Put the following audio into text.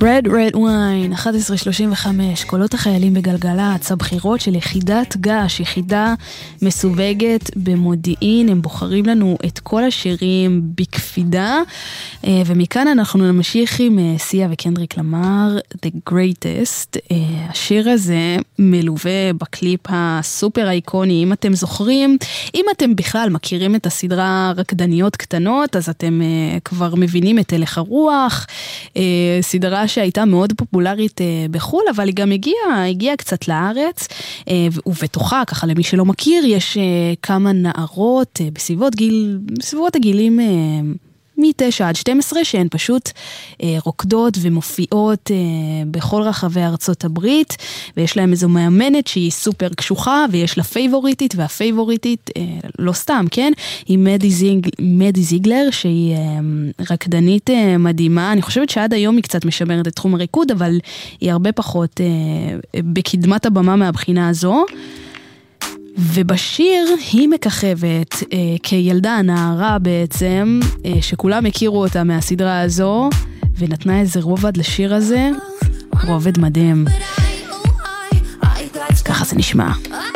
Red Red Wine, 11:35, קולות החיילים בגלגלצ, הבחירות של יחידת גש, יחידה מסווגת במודיעין, הם בוחרים לנו את כל השירים בקפידה, ומכאן אנחנו נמשיך עם סיה וקנדריק למר, The Greatest. השיר הזה מלווה בקליפ הסופר אייקוני, אם אתם זוכרים, אם אתם בכלל מכירים את הסדרה רקדניות קטנות, אז אתם כבר מבינים את הלך הרוח, סדרה שהייתה מאוד פופולרית בחול, אבל היא גם הגיעה קצת לארץ, ובתוכה, ככה למי שלא מכיר, יש כמה נערות בסביבות הגילים מ-9 עד 12, שהן פשוט רוקדות ומופיעות בכל רחבי ארצות הברית, ויש להם איזו מאמנת שהיא סופר קשוחה, ויש לה פייבוריטית, והפייבוריטית, לא סתם, כן? היא מדי זיגלר, שהיא רקדנית מדהימה, אני חושבת שעד היום היא קצת משמרת את תחום הריקוד, אבל היא הרבה פחות בקדמת הבמה מהבחינה הזו, ובשיר היא מככבת כילדה נערה בעצם, שכולם הכירו אותה מהסדרה הזו, ונתנה איזה רובד לשיר הזה, רובד מדהים. ככה זה נשמע.